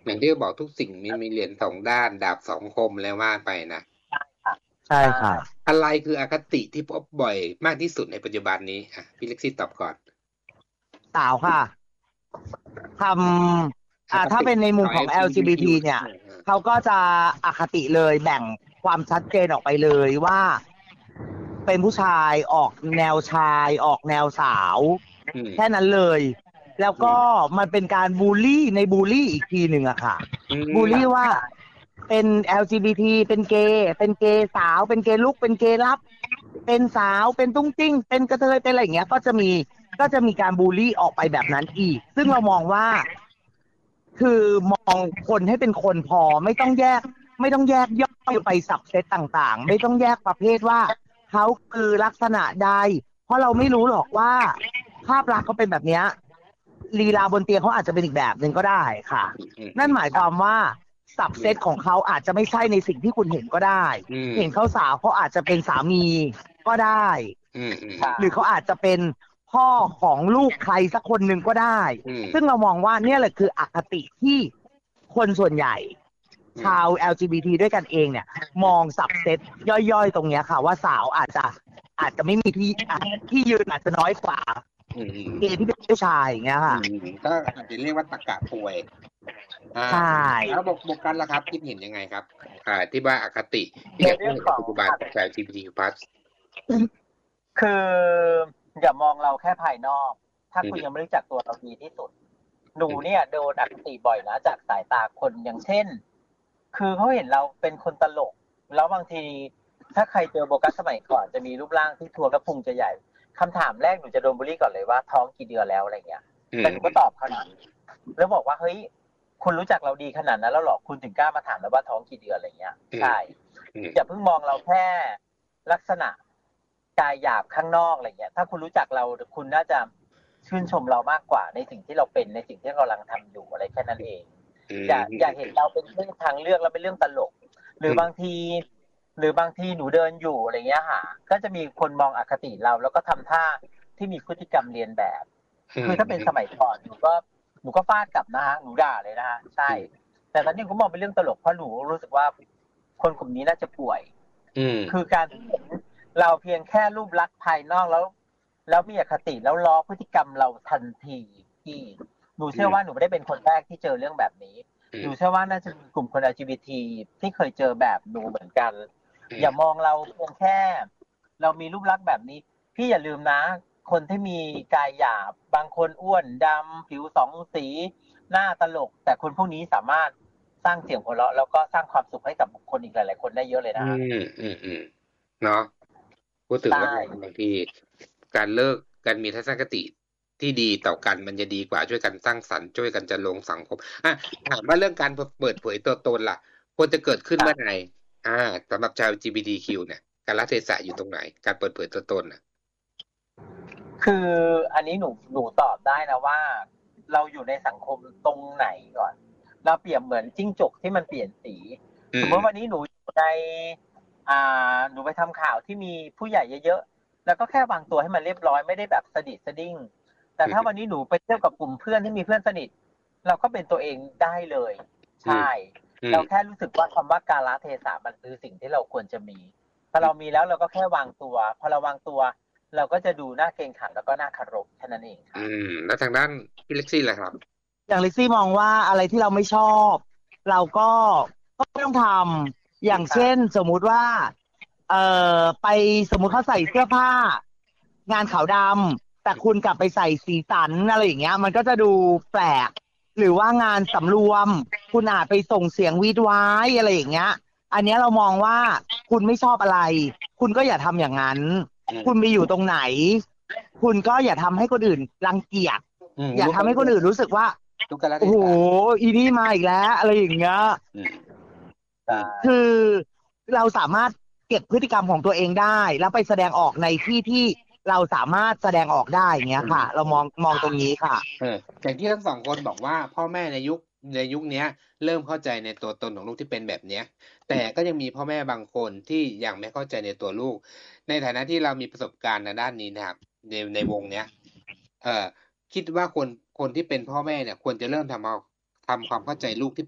อย่างที่บอกทุกสิ่งมีเหรียญสองด้านดาบสองคมแล้วว่าไปนะใช่ค่ะอะไรคืออคติที่พบบ่อยมากที่สุดในปัจจุบันนี้พี่เล็กซี่ตอบก่อนสาวค่ะทำถ้าอคติเป็นในมุต่อมของ LGBT LGBTQ เนี่ยนะเขาก็จะอคติเลยแบ่งความชัดเจนออกไปเลยว่าเป็นผู้ชายออกแนวชายออกแนวสาวอืมแค่นั้นเลยแล้วก็อืมมันเป็นการบูลลี่ในบูลลี่อีกทีหนึ่งอะค่ะอืบูลลี่มว่าเป็น LGBT เป็นเกย์เป็นเกย์สาวเป็นเกย์ลุกเป็นเกย์ลับเป็นสาวเป็นตุ้งติ้งเป็นกระเทยเป็นอะไรอย่างเงี้ยก็จะมีการบูลลี่ออกไปแบบนั้นอีกซึ่งเรามองว่าคือมองคนให้เป็นคนพอไม่ต้องแยกย่อยไปสับเซตต่างๆไม่ต้องแยกประเภทว่าเขาคือลักษณะใดเพราะเราไม่รู้หรอกว่าภาพลักษณ์เขาเป็นแบบเนี้ยลีลาบนเตียงเขาอาจจะเป็นอีกแบบหนึ่งก็ได้ค่ะนั่นหมายความว่าสับเซตของเขาอาจจะไม่ใช่ในสิ่งที่คุณเห็นก็ได้อืมเห็นเขาสาวเขาอาจจะเป็นสามีก็ได้อืมอืมหรือเขาอาจจะเป็นพ่อของลูกใครสักคนหนึ่งก็ได้อืมซึ่งเรามองว่าเนี่ยแหละคืออคติที่คนส่วนใหญ่อืชาวม LGBT ด้วยกันเองเนี่ยมองสับเซตย่อยๆตรงเนี้ยค่ะว่าสาวอาจจะไม่มีที่ยืนอาจจะน้อยกว่าอืมอืมเกย์ที่เป็นผู้ชายอย่างเงี้ยค่ะก็อาจจะเรียกว่าตรรกะป่วยใช่แล้วบอกกันล่ะครับคิดเห็นยังไงครับที่ว่าอคติที่ในเกิดขึ้นเรื่องของในปัจจุบันของชาว LGBTQ+ คืออย่ามองเราแค่ภายนอกถ้าอืมคุณยังไม่รู้จักตัวเราดีที่สุดหนูเนี่ยโดนอคติบ่อยนะจากสายตาคนอย่างเช่นคือเขาเห็นเราเป็นคนตลกแล้วบางทีถ้าใครเจอโบกัสสมัยก่อนจะมีรูปร่างที่ท้วมและพุงจะใหญ่คำถามแรกหนูจะโดนบูลลี่ก่อนเลยว่าท้องกี่เดือนแล้วอะไรเงี้ยอืมแต่หนูก็ตอบเขานะแล้วบอกว่าเฮ้ยคุณรู้จักเราดีขนาดนั้นแล้วหรอคุณถึงกล้ามาถามเราว่าท้องกี่เดือนอะไรเงี้ยใช่อย่าเพิ่งมองเราแค่ลักษณะกายหยาบข้างนอกอะไรเงี้ยถ้าคุณรู้จักเราคุณน่าจะชื่นชมเรามากกว่าในสิ่งที่เราเป็นในสิ่งที่เรากำลังทำอยู่อะไรแค่นั้นเองอย่าเห็นเราเป็นเรื่องทางเลือกแล้วเป็นเรื่องตลกหรือบางทีหนูเดินอยู่อะไรเงี้ยค่ะก็จะมีคนมองอคติเราแล้วก็ทำท่าที่มีพฤติกรรมเรียนแบบคือถ้าเป็นสมัยก่อนหนูก็ฟาดกลับนะฮะหนูด่าเลยนะฮะใช่แต่ตอนนี้ผมมองเป็นเรื่องตลกเพราะหนูรู้สึกว่าคนกลุ่มนี้น่าจะป่วยคือการเห็นเราเพียงแค่รูปลักษณ์ภายนอกแล้วมีอคติแล้วล้อพฤติกรรมเราทันทีที่หนูเชื่อว่าหนูไม่ได้เป็นคนแรกที่เจอเรื่องแบบนี้หนูเชื่อว่าน่าจะมีกลุ่มคน LGBT ที่เคยเจอแบบหนูเหมือนกันอย่ามองเราเพียงแค่เรามีรูปลักษณ์แบบนี้พี่อย่าลืมนะคนที่มีกายหยาบบางคนอ้วนดำผิวสองสีหน้าตลกแต่คนพวกนี้สามารถสร้างเสียงหัวเราะแล้วก็สร้างความสุขให้กับบุคคลอีกหลายๆคนได้เยอะเลยนะฮะเนาะพูดถึงใช่ว่าบางทีการเลิกการมีทัศนคติที่ดีต่อกันมันจะดีกว่าช่วยกันสร้างสรรค์ช่วยกันจะลงสังคมถามว่าเรื่องการเปิดเผยตัวตนล่ะควรจะเกิดขึ้นเมื่อไหร่สำหรับชาว LGBTQ เนี่ยการละเทศะอยู่ตรงไหนการเปิดเผยตัวตนคืออันนี้หนูตอบได้นะว่าเราอยู่ในสังคมตรงไหนก่อนเราเปรียบเหมือนจิ้งจกที่มันเปลี่ยนสีสมมติวันนี้หนูอยู่ในหนูไปทำข่าวที่มีผู้ใหญ่เยอะๆแล้วก็แค่วางตัวให้มันเรียบร้อยไม่ได้แบบสดิดสดิ้งแต่ถ้าวันนี้หนูไปเที่ยวกับกลุ่มเพื่อนที่มีเพื่อนสนิทเราก็เป็นตัวเองได้เลยใช่เราแค่รู้สึกว่าคำว่ากาลเทศะมันคือสิ่งที่เราควรจะมีพอเรามีแล้วเราก็แค่วางตัวพอเราวางตัวเราก็จะดูน่าเกรงขามแล้วก็น่าเคารพแค่นั้นเองค่ะแล้วทางด้านพี่เล็กซี่ล่ะครับอย่างลิซซี่มองว่าอะไรที่เราไม่ชอบเราก็ไม่ต้องทำอย่างเช่นสมมุติว่าเอ่ไปสมมุติเขาใส่เสื้อผ้างานขาวดำแต่คุณกลับไปใส่สีสันอะไรอย่างเงี้ยมันก็จะดูแปลกหรือว่างานสำรวมคุณอาจไปส่งเสียงวีดว้ายอะไรอย่างเงี้ยอันเนี้ยเรามองว่าคุณไม่ชอบอะไรคุณก็อย่าทำอย่างนั้นคุณไปอยู่ตรงไหนคุณก็อย่าทำให้คนอื่นรังเกียจอย่าทำให้คนอื่นรู้สึกว่าโอ้โหอีนี่มาอีกแล้วอะไรอย่างเงี้ยคือเราสามารถเก็บพฤติกรรมของตัวเองได้แล้วไปแสดงออกในที่ที่เราสามารถแสดงออกได้อย่างเงี้ยค่ะเรามองตรงนี้ค่ะอย่างที่ทั้งสองคนบอกว่าพ่อแม่ในยุคเนี้ยเริ่มเข้าใจในตัวตนของลูกที่เป็นแบบเนี้ยแต่ก็ยังมีพ่อแม่บางคนที่ยังไม่เข้าใจในตัวลูกในฐานะที่เรามีประสบการณ์ในด้านนี้นะครับในวงเนี้ยเอ่อคิดว่าคนที่เป็นพ่อแม่เนี่ยควรจะเริ่มทำความเข้าใจลูกที่